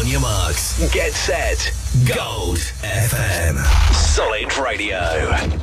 On your marks, get set, Gold FM. Solid Radio.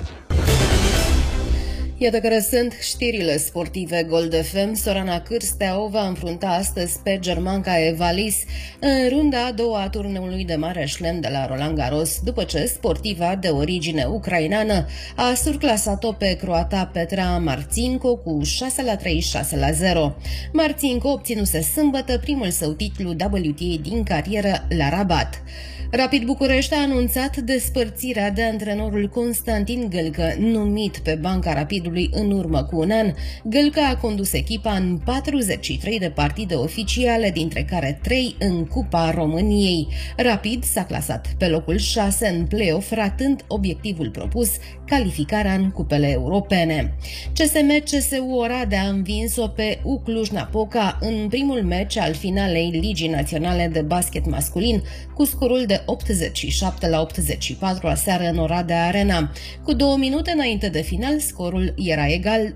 Iată care sunt știrile sportive Gold FM. Sorana Cârstea o va înfrunta astăzi pe germanca Eva Lis în runda a doua a turneului de mare șlem de la Roland Garros, după ce sportiva de origine ucraineană a surclasat-o pe croata Petra Marcinko cu 6-3, 6-0. Marcinko obținuse sâmbătă primul său titlu WTA din carieră la Rabat. Rapid București a anunțat despărțirea de antrenorul Constantin Gâlcă, numit pe banca Rapidului în urmă cu un an. Gâlcă a condus echipa în 43 de partide oficiale, dintre care 3 în Cupa României. Rapid s-a clasat pe locul 6 în play-off, ratând obiectivul propus, calificarea în cupele europene. CSM-CSU Oradea a învins-o pe U Cluj-Napoca în primul meci al finalei Ligii Naționale de Basket Masculin, cu scorul de 87-84 aseară în Oradea Arena. Cu 2 minute înainte de final, scorul era egal,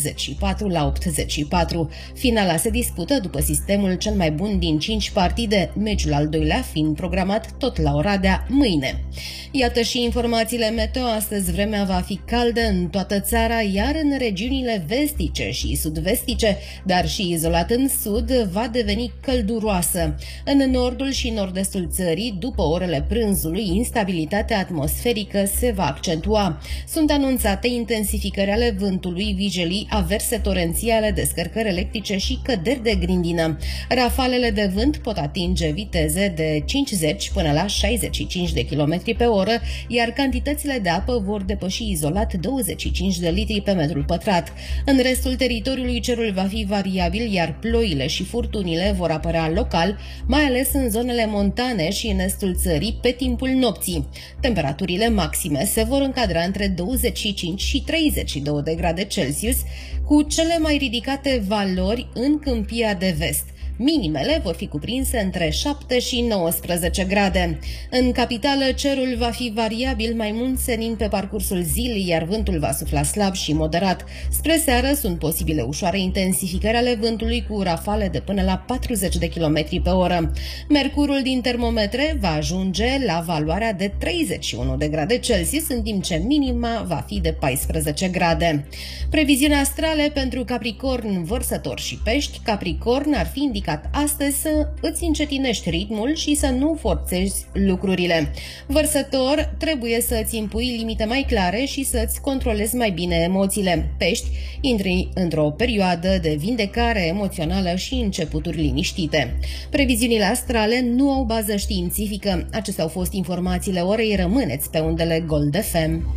84-84. Finala se dispută după sistemul cel mai bun din 5 partide, meciul al doilea fiind programat tot la Oradea mâine. Iată și informațiile meteo. Astăzi vremea va fi caldă în toată țara, iar în regiunile vestice și sud-vestice, dar și izolat în sud, va deveni călduroasă. În nordul și nord-estul țării, după orele prânzului, instabilitatea atmosferică se va accentua. Sunt anunțate intensificări ale vântului, vijelii, averse torențiale, descărcări electrice și căderi de grindină. Rafalele de vânt pot atinge viteze de 50 până la 65 de km pe oră, iar cantitățile de apă vor depăși izolat 25 de litri pe metru pătrat. În restul teritoriului cerul va fi variabil, iar ploile și furtunile vor apărea local, mai ales în zonele montane și în estul țării pe timpul nopții. Temperaturile maxime se vor încadra între 25 și 32 de grade Celsius, cu cele mai ridicate valori în Câmpia de Vest. Minimele vor fi cuprinse între 7 și 19 grade. În capitală, cerul va fi variabil, mai mult senin pe parcursul zilei, iar vântul va sufla slab și moderat. Spre seară sunt posibile ușoare intensificări ale vântului cu rafale de până la 40 de km pe oră. Mercurul din termometre va ajunge la valoarea de 31 de grade Celsius, în timp ce minima va fi de 14 grade. Previziuni astrale pentru Capricorn, Vărsător și Pești. Capricorn ar fi indicat astăzi să îți încetinești ritmul și să nu forțezi lucrurile. Vărsător, trebuie să îți impui limite mai clare și să îți controlezi mai bine emoțiile. Pești, intri într-o perioadă de vindecare emoțională și începuturi liniștite. Previziunile astrale nu au bază științifică. Acestea au fost informațiile orei. Rămâneți pe undele Gold FM.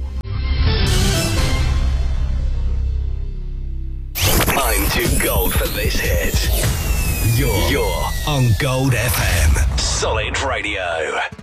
I'm too gold for this hit. You're on Gold FM. Solid Radio.